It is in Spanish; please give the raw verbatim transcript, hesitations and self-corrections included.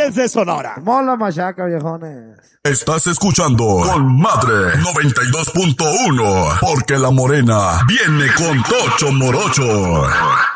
desde Sonora. Mola machaca, viejones. Estás escuchando Con Madre noventa y dos punto uno, porque la morena viene con Tocho Morocho.